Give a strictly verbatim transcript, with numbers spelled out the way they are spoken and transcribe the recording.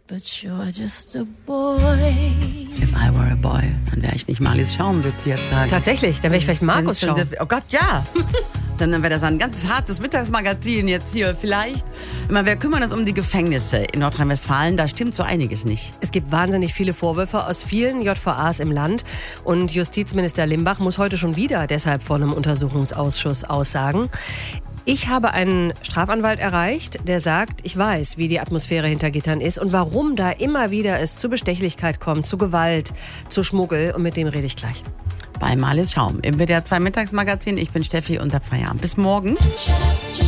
but you're just a boy. If I were a boy, dann wäre ich nicht Marlies Schaum, wird sie jetzt sagen. Tatsächlich, dann wäre ich vielleicht Markus Schaum. Oh Gott, ja. Dann wäre das ein ganz hartes Mittagsmagazin jetzt hier vielleicht. Immer, wir kümmern uns um die Gefängnisse in Nordrhein-Westfalen. Da stimmt so einiges nicht. Es gibt wahnsinnig viele Vorwürfe aus vielen J V As im Land. Und Justizminister Limbach muss heute schon wieder deshalb vor einem Untersuchungsausschuss aussagen. Ich habe einen Strafanwalt erreicht, der sagt, ich weiß, wie die Atmosphäre hinter Gittern ist und warum da immer wieder es zu Bestechlichkeit kommt, zu Gewalt, zu Schmuggel. Und mit dem rede ich gleich. Bei Marlies Schaum im W D R zwei Mittagsmagazin. Ich bin Steffi und hab Feierabend. Bis morgen.